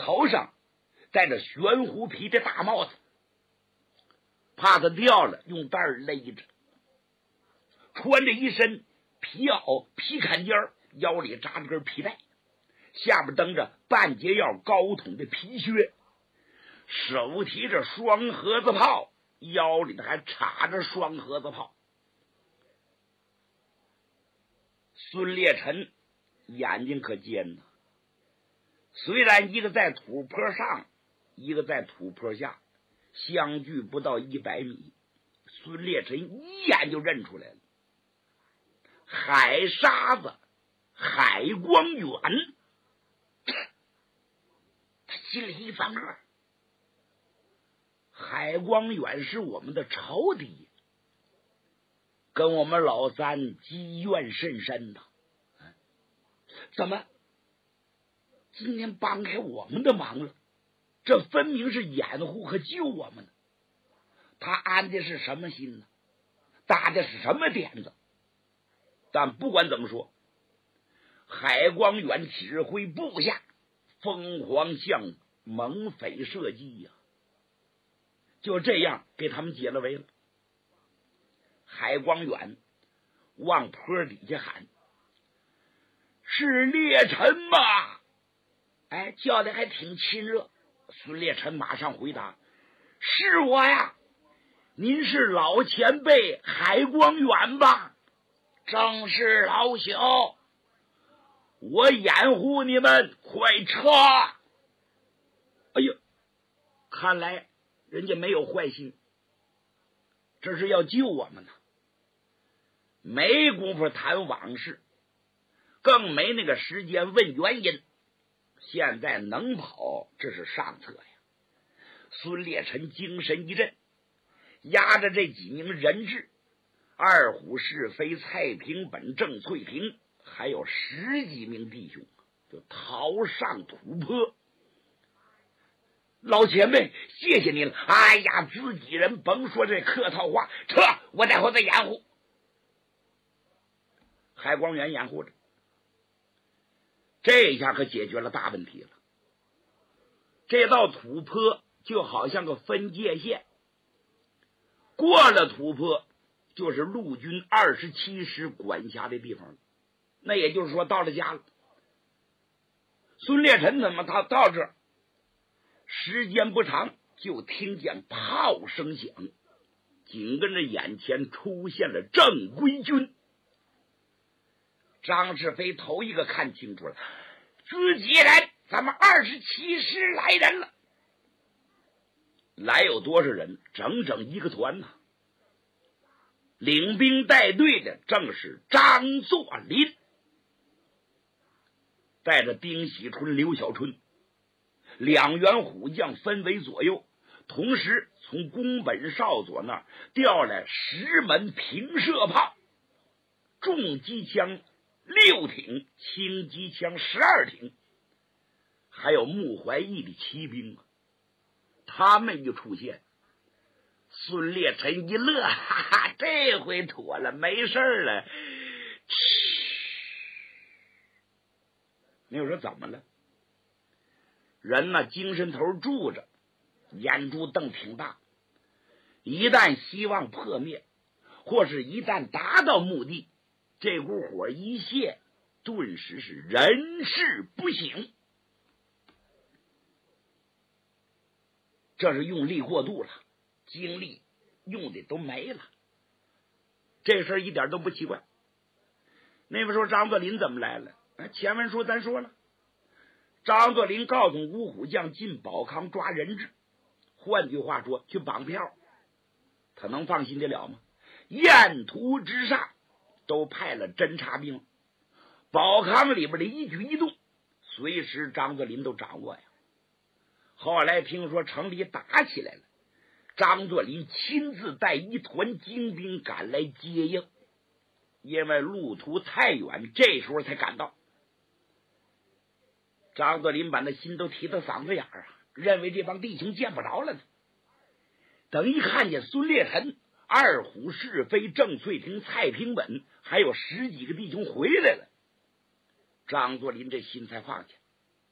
头上戴着玄虎皮的大帽子，怕他掉了，用带勒着，穿着一身皮袄皮坎肩，腰里扎着根皮带，下边蹬着半截腰高筒的皮靴，手提着双盒子炮，腰里还插着双盒子炮。孙烈臣眼睛可尖呐，虽然一个在土坡上，一个在土坡下，相距不到100米，孙烈臣一眼就认出来了，海沙子海光远。他心里一翻个，海光远是我们的仇敌，跟我们老三积怨甚深呐。怎么今天帮开我们的忙了？这分明是掩护和救我们呢。他安的是什么心呢？搭的是什么点子？但不管怎么说，海光远指挥部下疯狂向猛匪射击呀，就这样给他们解了围了。海光远往坡底下喊：“是烈臣吗？”哎，叫的还挺亲热。孙烈臣马上回答：“是我呀，您是老前辈海光远吧？”“正是老朽，我掩护你们，快撤！”哎呦，看来人家没有坏心，这是要救我们呢。没工夫谈往事，更没那个时间问原因。现在能跑，这是上策呀。孙烈臣精神一振，押着这几名人质，二虎是非、蔡平本、郑翠萍，还有10几名弟兄，就逃上土坡。老前辈，谢谢您了。哎呀，自己人甭说这客套话，撤，我在后头掩护。海光远掩护着，这下可解决了大问题了。这道土坡就好像个分界线，过了土坡就是陆军27师管辖的地方了。那也就是说到了家了。孙烈臣怎么他到这儿时间不长，就听见炮声响，紧跟着眼前出现了正规军。张世飞头一个看清楚了，自己人，咱们27师来人了。来有多少人？整整一个团呐！领兵带队的正是张作霖，带着丁喜春、刘小春2员虎将分为左右，同时从宫本少佐那儿调来10门平射炮，重机枪6挺，轻机枪12挺，还有穆怀义的骑兵。他们一出现，孙烈臣一乐，哈哈，这回妥了，没事了。你说怎么了？人呢，精神头住着，眼珠瞪挺大，一旦希望破灭，或是一旦达到目的，这股火一泄，顿时是人事不省。这是用力过度了，精力用的都没了。这事儿一点都不奇怪。那边说张作霖怎么来了？前文书咱说了，张作霖告诉五虎将进保康抓人质，换句话说去绑票，他能放心得了吗？沿途之上都派了侦察兵，保康里边的一举一动随时张作霖都掌握呀。后来听说城里打起来了，张作霖亲自带一团精兵赶来接应，因为路途太远，这时候才赶到。张作霖把那心都提到嗓子眼儿啊，认为这帮弟兄见不着了呢。等一看见孙烈臣、二虎是非、郑翠萍、蔡平本还有10几个弟兄回来了，张作霖这心才放下。